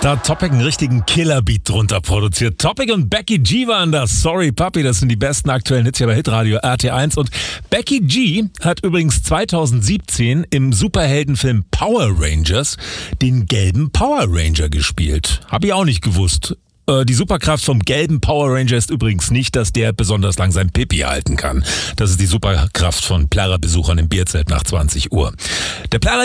Da hat Topic einen richtigen Killerbeat drunter produziert. Topic und Becky G waren das. Sorry Papi, das sind die besten aktuellen Hits hier bei Hitradio RT1. Und Becky G hat übrigens 2017 im Superheldenfilm Power Rangers den gelben Power Ranger gespielt. Hab ich auch nicht gewusst. Die Superkraft vom gelben Power Ranger ist übrigens nicht, dass der besonders lang sein Pipi halten kann. Das ist die Superkraft von Plärrer-Besuchern im Bierzelt nach 20 Uhr. Der Plärrer